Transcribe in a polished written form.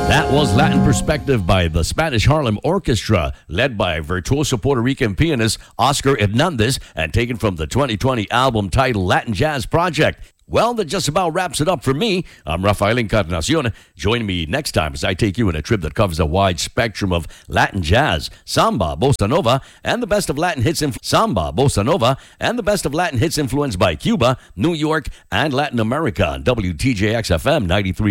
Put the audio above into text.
That was Latin Perspective by the Spanish Harlem Orchestra, led by virtuoso Puerto Rican pianist Oscar Hernandez, and taken from the 2020 album titled Latin Jazz Project. Well, that just about wraps it up for me. I'm Rafael Encarnacion. Join me next time as I take you on a trip that covers a wide spectrum of Latin jazz, samba, bossa nova, and the best of Latin hits influenced by Cuba, New York, and Latin America on WTJX FM 93.